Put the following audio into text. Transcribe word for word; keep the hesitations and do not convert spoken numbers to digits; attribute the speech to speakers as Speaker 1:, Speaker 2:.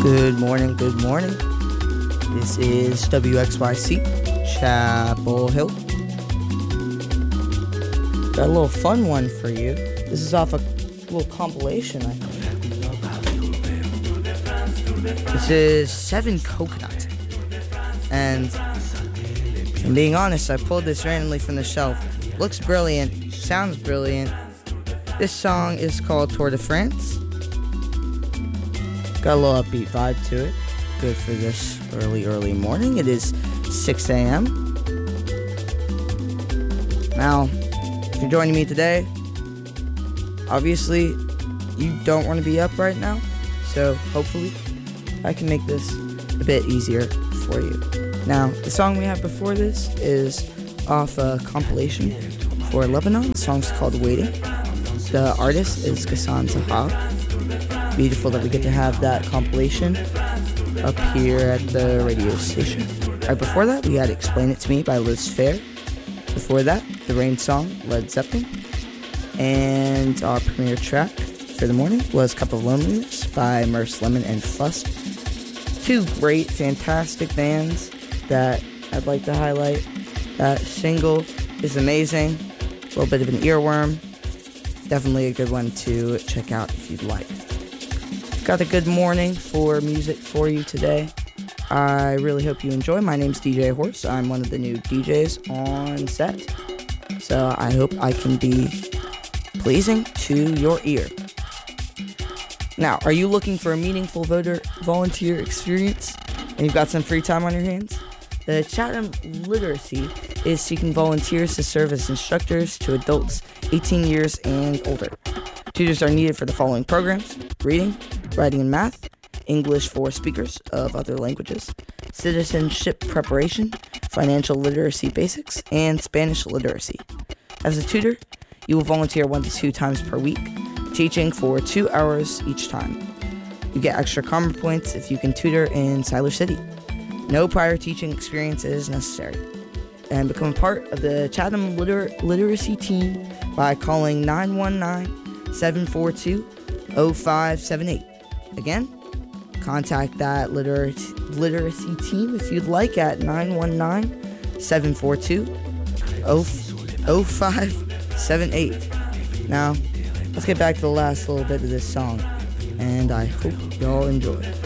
Speaker 1: Good morning, good morning. This is W X Y C, Chapel Hill. Got a little fun one for you. This is off a little compilation, I think. This is Seven Coconut. And, and being honest, I pulled this randomly from the shelf. Looks brilliant, sounds brilliant. This song is called Tour de France. Got a little upbeat vibe to it. Good for this early, early morning. It is six a.m. Now, if you're joining me today, obviously, you don't want to be up right now. So, hopefully, I can make this a bit easier for you. Now, the song we have before this is off a compilation for Lebanon. The song's called Waiting. The artist is Ghassan Taha. Beautiful that we get to have that compilation up here at the radio station. Right before that, we had Explain It to Me by Liz Phair. Before that, The Rain Song, Led Zeppelin. And our premiere track for the morning was Cup of Loneliness by Merce Lemon and Fuss. Two great, fantastic bands that I'd like to highlight. That single is amazing. A little bit of an earworm. Definitely a good one to check out if you'd like. Got a good morning for music for you today. I really hope you enjoy. My name's D J Horse. I'm one of the new D Js on set. So I hope I can be pleasing to your ear. Now, are you looking for a meaningful voter volunteer experience and you've got some free time on your hands? The Chatham Literacy is seeking volunteers to serve as instructors to adults eighteen years and older. Tutors are needed for the following programs: reading, writing and math, English for speakers of other languages, citizenship preparation, financial literacy basics, and Spanish literacy. As a tutor, you will volunteer one to two times per week, teaching for two hours each time. You get extra Karma points if you can tutor in Siler City. No prior teaching experience is necessary. And become a part of the Chatham Liter- Literacy team by calling nine one nine, seven four two, zero five seven eight. Again, contact that liter- literacy team if you'd like at nine one nine, seven four two, zero five seven eight. Now, let's get back to the last little bit of this song, and I hope y'all enjoy.